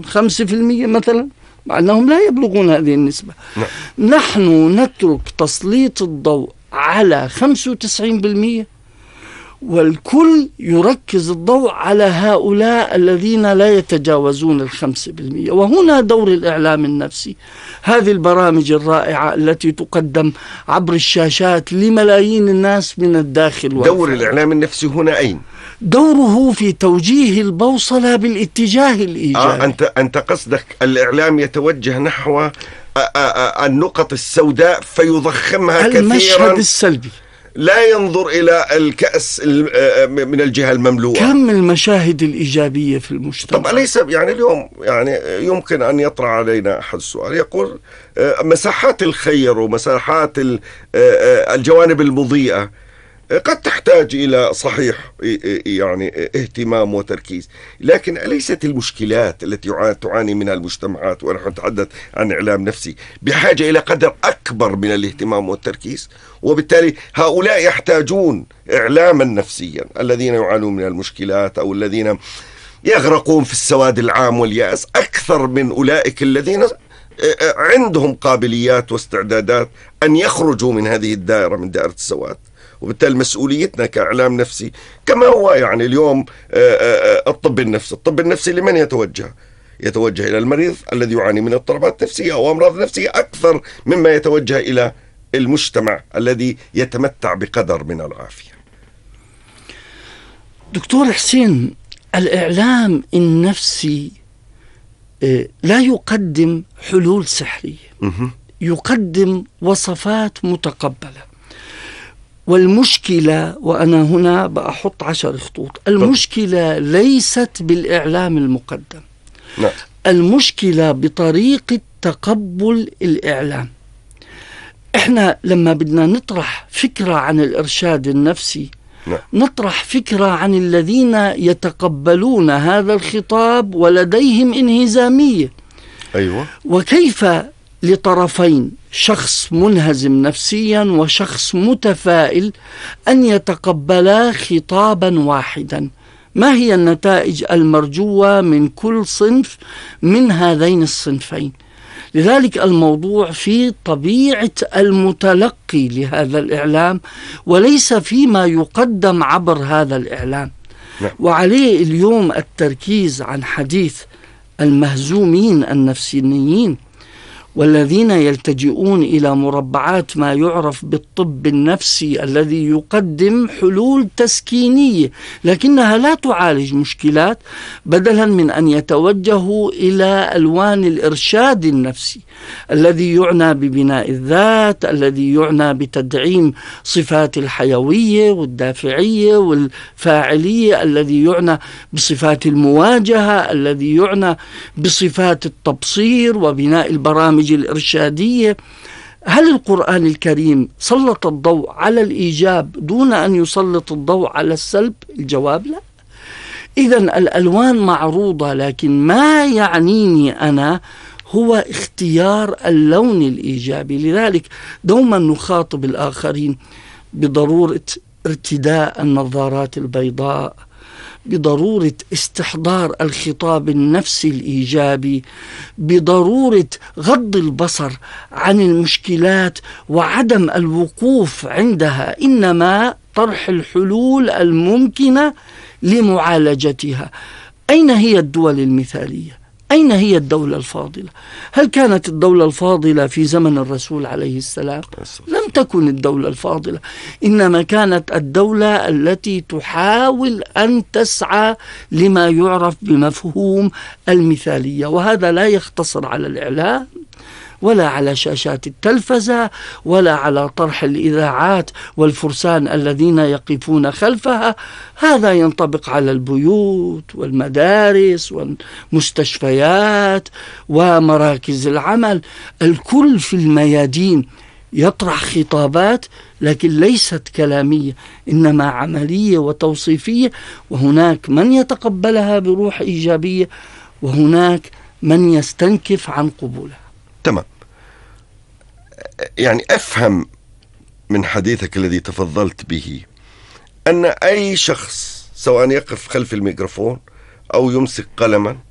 5% مثلا، مع أنهم لا يبلغون هذه النسبة. نحن نترك تسليط الضوء على 95%، والكل يركز الضوء على هؤلاء الذين لا يتجاوزون 5%. وهنا دور الإعلام النفسي، هذه البرامج الرائعة التي تقدم عبر الشاشات لملايين الناس من الداخل والخارج. دور الإعلام النفسي هنا أين؟ دوره في توجيه البوصلة بالاتجاه الإيجابي. أنت قصدك الإعلام يتوجه نحو النقط السوداء فيضخمها كثيرا، المشهد السلبي، لا ينظر إلى الكأس من الجهة المملوءة. كم المشاهد الإيجابية في المجتمع. طب أليس يعني اليوم يعني يمكن أن يطرح علينا أحد السؤال، يقول مساحات الخير ومساحات الجوانب المضيئة قد تحتاج إلى صحيح يعني اهتمام وتركيز، لكن أليست المشكلات التي تعاني منها المجتمعات، ونحن نتحدث عن إعلام نفسي، بحاجة إلى قدر أكبر من الاهتمام والتركيز؟ وبالتالي هؤلاء يحتاجون إعلاما نفسيا، الذين يعانون من المشكلات أو الذين يغرقون في السواد العام واليأس، أكثر من أولئك الذين عندهم قابليات واستعدادات أن يخرجوا من هذه الدائرة، من دائرة السواد. وبالتالي مسؤوليتنا كإعلام نفسي كما هو يعني اليوم الطب النفسي لمن يتوجه إلى المريض الذي يعاني من اضطرابات نفسية أو أمراض نفسية أكثر مما يتوجه إلى المجتمع الذي يتمتع بقدر من العافية. دكتور حسين، الإعلام النفسي لا يقدم حلول سحرية، يقدم وصفات متقبلة. والمشكلة، وأنا هنا بأحط 10 خطوط، المشكلة ليست بالإعلام المقدم، لا. المشكلة بطريقة تقبل الإعلام. إحنا لما بدنا نطرح فكرة عن الإرشاد النفسي، نطرح فكرة عن الذين يتقبلون هذا الخطاب ولديهم انهزامية. أيوة. وكيف لطرفين، شخص منهزم نفسيا وشخص متفائل، أن يتقبلا خطابا واحدا؟ ما هي النتائج المرجوة من كل صنف من هذين الصنفين؟ لذلك الموضوع في طبيعة المتلقي لهذا الإعلام، وليس فيما يقدم عبر هذا الإعلام. وعليه اليوم التركيز عن حديث المهزومين النفسيين والذين يلتجئون إلى مربعات ما يعرف بالطب النفسي، الذي يقدم حلول تسكينية لكنها لا تعالج مشكلات، بدلا من أن يتوجهوا إلى ألوان الإرشاد النفسي الذي يعنى ببناء الذات، الذي يعنى بتدعيم صفات الحيوية والدافعية والفاعلية، الذي يعنى بصفات المواجهة، الذي يعنى بصفات التبصير وبناء البرامج الإرشادية. هل القرآن الكريم سلط الضوء على الإيجاب دون أن يسلط الضوء على السلب؟ الجواب لا. إذن الألوان معروضة، لكن ما يعنيني أنا هو اختيار اللون الإيجابي. لذلك دوما نخاطب الآخرين بضرورة ارتداء النظارات البيضاء، بضرورة استحضار الخطاب النفسي الإيجابي، بضرورة غض البصر عن المشكلات وعدم الوقوف عندها، إنما طرح الحلول الممكنة لمعالجتها. أين هي الدول المثالية؟ أين هي الدولة الفاضلة؟ هل كانت الدولة الفاضلة في زمن الرسول عليه السلام؟ لم تكن الدولة الفاضلة، إنما كانت الدولة التي تحاول أن تسعى لما يعرف بمفهوم المثالية. وهذا لا يختصر على الإعلام ولا على شاشات التلفزة ولا على طرح الإذاعات والفرسان الذين يقفون خلفها، هذا ينطبق على البيوت والمدارس والمستشفيات ومراكز العمل. الكل في الميادين يطرح خطابات، لكن ليست كلامية، إنما عملية وتوصيفية، وهناك من يتقبلها بروح إيجابية وهناك من يستنكف عن قبولها. تمام. يعني أفهم من حديثك الذي تفضلت به أن أي شخص سواء يقف خلف الميكروفون أو يمسك قلما